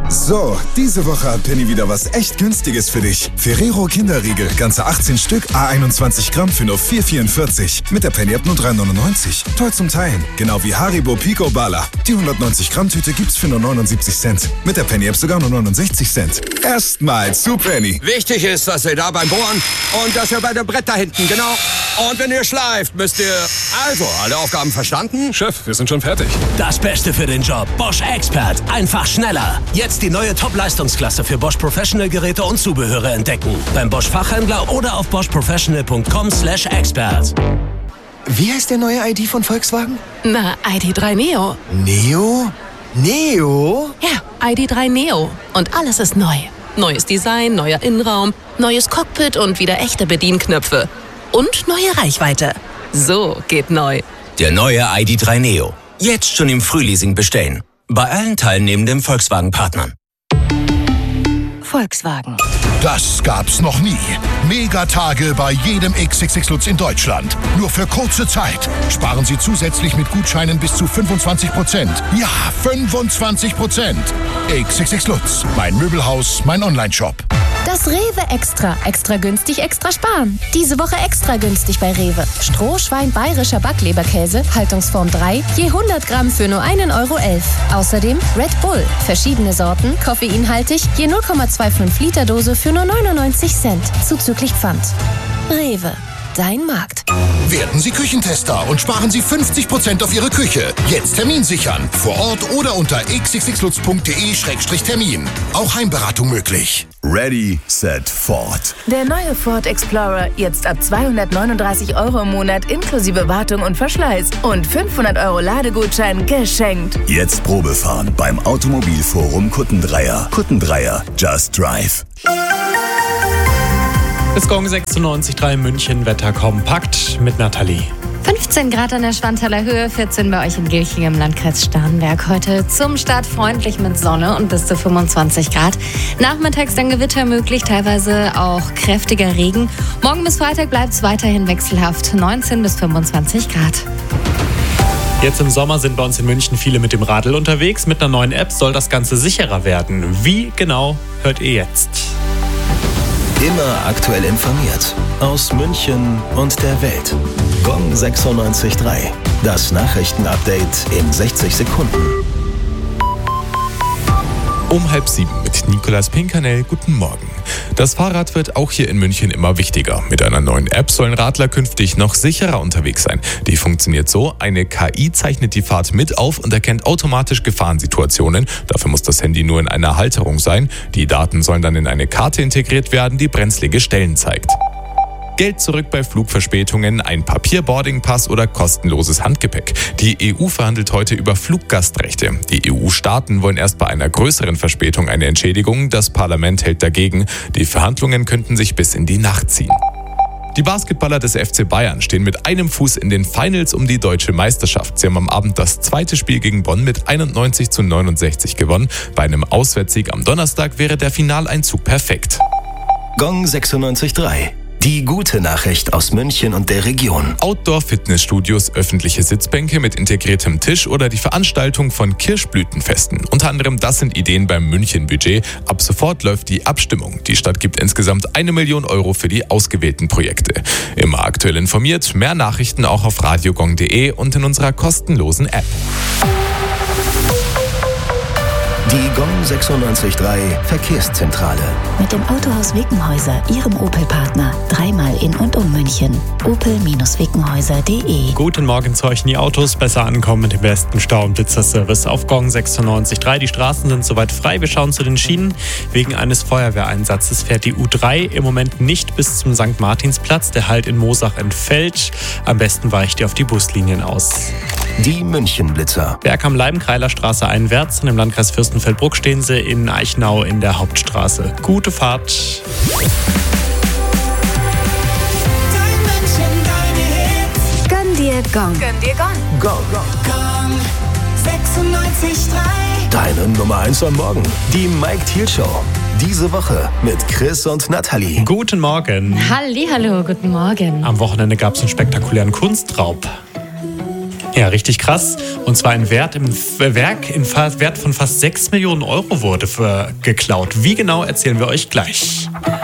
So, diese Woche hat Penny wieder was echt Günstiges für dich. Ferrero Kinderriegel, ganze 18 Stück, A21 Gramm für nur 4,44. Mit der Penny-App nur 3,99. Toll zum Teilen. Genau wie Haribo Pico Bala. Die 190 Gramm Tüte gibt's für nur 79 Cent. Mit der Penny-App sogar nur 69 Cent. Erstmal zu Penny. Wichtig ist, dass ihr da beim Bohren und dass ihr bei dem Brett da hinten, genau. Und wenn ihr schleift, müsst ihr... Also, alle Aufgaben verstanden? Chef, wir sind schon fertig. Das Beste für den Job. Bosch Expert. Einfach schneller. Jetzt die neue Top-Leistungsklasse für Bosch Professional-Geräte und Zubehöre entdecken. Beim Bosch Fachhändler oder auf boschprofessional.com/expert. Wie heißt der neue ID von Volkswagen? Na, ID.3 Neo. Neo? Neo? Ja, ID.3 Neo. Und alles ist neu. Neues Design, neuer Innenraum, neues Cockpit und wieder echte Bedienknöpfe. Und neue Reichweite. So geht neu. Der neue ID.3 Neo. Jetzt schon im Frühleasing bestellen. Bei allen teilnehmenden Volkswagen-Partnern. Volkswagen. Das gab's noch nie. Megatage bei jedem XXX Lutz in Deutschland. Nur für kurze Zeit. Sparen Sie zusätzlich mit Gutscheinen bis zu 25%. Ja, 25%. XXX Lutz. Mein Möbelhaus, mein Onlineshop. Das Rewe Extra. Extra günstig, extra sparen. Diese Woche extra günstig bei Rewe. Strohschwein bayerischer Backleberkäse, Haltungsform 3, je 100 Gramm für nur 1,11 €. Außerdem Red Bull. Verschiedene Sorten, koffeinhaltig, je 0,25 Liter Dose für nur 99 Cent. Zuzüglich Pfand. Rewe. Dein Markt. Werden Sie Küchentester und sparen Sie 50% auf Ihre Küche. Jetzt Termin sichern. Vor Ort oder unter xxxlutz.de/termin. Auch Heimberatung möglich. Ready, set, Ford. Der neue Ford Explorer jetzt ab 239 € im Monat inklusive Wartung und Verschleiß und 500 € Ladegutschein geschenkt. Jetzt Probefahren beim Automobilforum Kuttendreier. Kuttendreier, just drive. Es Gong 96,3 München, Wetter kompakt mit Nathalie. 15 Grad an der Schwanthaler Höhe, 14 bei euch in Gilching im Landkreis Starnberg. Heute zum Start freundlich mit Sonne und bis zu 25 Grad. Nachmittags dann Gewitter möglich, teilweise auch kräftiger Regen. Morgen bis Freitag bleibt es weiterhin wechselhaft, 19 bis 25 Grad. Jetzt im Sommer sind bei uns in München viele mit dem Radl unterwegs. Mit einer neuen App soll das Ganze sicherer werden. Wie genau, hört ihr jetzt. Immer aktuell informiert. Aus München und der Welt. Gong 96,3. Das Nachrichtenupdate in 60 Sekunden. Um 6:30 mit Nicolas Pinkernell. Guten Morgen. Das Fahrrad wird auch hier in München immer wichtiger. Mit einer neuen App sollen Radler künftig noch sicherer unterwegs sein. Die funktioniert so: Eine KI zeichnet die Fahrt mit auf und erkennt automatisch Gefahrensituationen. Dafür muss das Handy nur in einer Halterung sein. Die Daten sollen dann in eine Karte integriert werden, die brenzlige Stellen zeigt. Geld zurück bei Flugverspätungen, ein Papierboardingpass oder kostenloses Handgepäck. Die EU verhandelt heute über Fluggastrechte. Die EU-Staaten wollen erst bei einer größeren Verspätung eine Entschädigung. Das Parlament hält dagegen. Die Verhandlungen könnten sich bis in die Nacht ziehen. Die Basketballer des FC Bayern stehen mit einem Fuß in den Finals um die deutsche Meisterschaft. Sie haben am Abend das zweite Spiel gegen Bonn mit 91:69 gewonnen. Bei einem Auswärtssieg am Donnerstag wäre der Finaleinzug perfekt. Gong 96,3. Die gute Nachricht aus München und der Region. Outdoor-Fitnessstudios, öffentliche Sitzbänke mit integriertem Tisch oder die Veranstaltung von Kirschblütenfesten. Unter anderem das sind Ideen beim München-Budget. Ab sofort läuft die Abstimmung. Die Stadt gibt insgesamt 1 Million € für die ausgewählten Projekte. Immer aktuell informiert, mehr Nachrichten auch auf radiogong.de und in unserer kostenlosen App. Die Gong 96,3 Verkehrszentrale. Mit dem Autohaus Wickenhäuser, Ihrem Opel-Partner. Dreimal in und um München. opel-wickenhäuser.de. Guten Morgen zu euch in die Autos. Besser ankommen mit dem besten Stau- und Blitzerservice auf Gong 96,3. Die Straßen sind soweit frei. Wir schauen zu den Schienen. Wegen eines Feuerwehreinsatzes fährt die U3 im Moment nicht bis zum St. Martinsplatz. Der Halt in Moosach entfällt. Am besten weicht ihr auf die Buslinien aus. Die München-Blitzer. Berg am Leibenkreiler Straße einwärts. Und im Landkreis Fürstenfeldbruck stehen sie in Eichenau in der Hauptstraße. Gute Fahrt. Gönn dir Gong. Gönn dir Gong. Gong. Gong 96,3. Deine Nummer 1 am Morgen. Die Mike Thiel Show. Diese Woche mit Chris und Nathalie. Guten Morgen. Hallihallo, guten Morgen. Am Wochenende gab es einen spektakulären Kunstraub. Ja, richtig krass. Und zwar ein Wert von fast 6 Millionen Euro wurde geklaut. Wie genau, erzählen wir euch gleich.